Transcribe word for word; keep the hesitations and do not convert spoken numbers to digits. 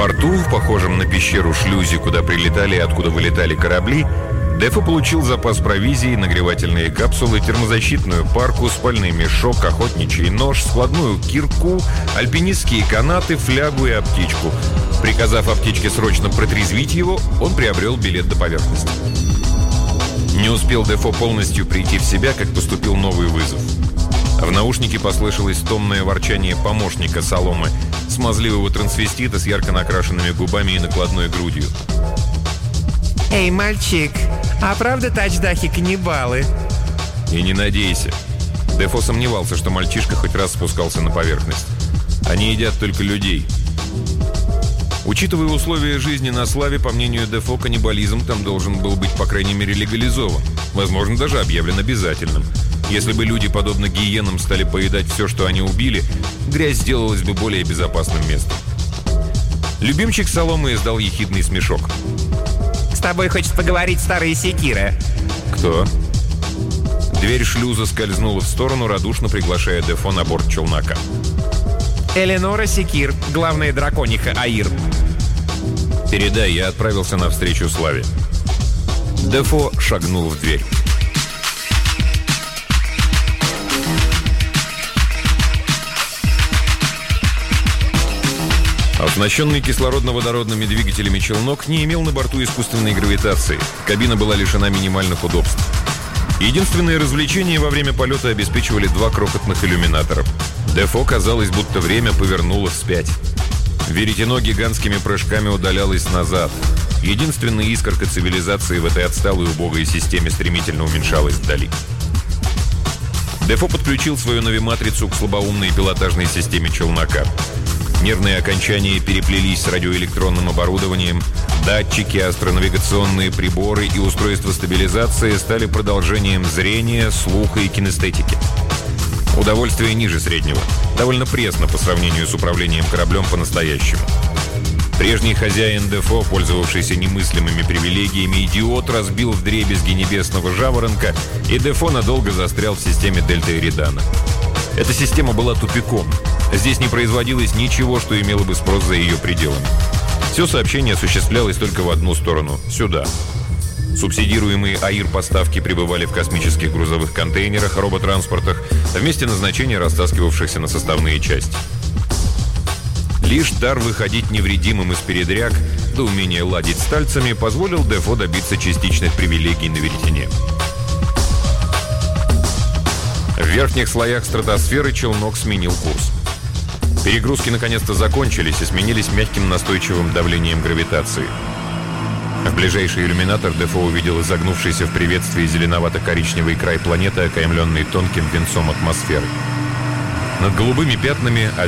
борту, в похожем на пещеру шлюзе, куда прилетали и откуда вылетали корабли, Дефо получил запас провизии, нагревательные капсулы, термозащитную парку, спальный мешок, охотничий нож, складную кирку, альпинистские канаты, флягу и аптечку. Приказав аптечке срочно протрезвить его, он приобрел билет до поверхности. Не успел Дефо полностью прийти в себя, как поступил новый вызов. В наушнике послышалось томное ворчание помощника Соломы, смазливого трансвестита с ярко накрашенными губами и накладной грудью. «Эй, мальчик, а правда тачдахи каннибалы?» «И не надейся». Дефо сомневался, что мальчишка хоть раз спускался на поверхность. Они едят только людей. Учитывая условия жизни на Славе, по мнению Дефо, каннибализм там должен был быть, по крайней мере, легализован. Возможно, даже объявлен обязательным. Если бы люди, подобно гиенам, стали поедать все, что они убили, грязь сделалась бы более безопасным местом. Любимчик Соломы издал ехидный смешок. «С тобой хочет поговорить старая секира». «Кто?» Дверь шлюза скользнула в сторону, радушно приглашая Дефо на борт челнока. «Эленора Секир, главная дракониха Аир». «Передай, я отправился навстречу Славе». Дефо шагнул в дверь. Оснащенный кислородно-водородными двигателями челнок не имел на борту искусственной гравитации. Кабина была лишена минимальных удобств. Единственное развлечение во время полета обеспечивали два крохотных иллюминатора. Дефо казалось, будто время повернуло вспять. Веретено гигантскими прыжками удалялось назад. Единственная искорка цивилизации в этой отсталой убогой системе стремительно уменьшалась вдали. Дефо подключил свою навиматрицу к слабоумной пилотажной системе челнока. Нервные окончания переплелись с радиоэлектронным оборудованием. Датчики, астронавигационные приборы и устройства стабилизации стали продолжением зрения, слуха и кинестетики. Удовольствие ниже среднего. Довольно пресно по сравнению с управлением кораблем по-настоящему. Прежний хозяин Дефо, пользовавшийся немыслимыми привилегиями, идиот, разбил вдребезги небесного жаворонка, и Дефо надолго застрял в системе Дельта Эридана. Эта система была тупиком. Здесь не производилось ничего, что имело бы спрос за ее пределами. Все сообщение осуществлялось только в одну сторону – сюда. Субсидируемые АИР поставки прибывали в космических грузовых контейнерах, роботранспортах, в месте назначения растаскивавшихся на составные части. Лишь дар выходить невредимым из передряг, да умение ладить с тальцами, позволил Дефо добиться частичных привилегий на веретене. В верхних слоях стратосферы челнок сменил курс. Перегрузки наконец-то закончились и сменились мягким настойчивым давлением гравитации. В ближайший иллюминатор Дефо увидел изогнувшийся в приветствии зеленовато-коричневый край планеты, окаймленный тонким венцом атмосферы. Над голубыми пятнами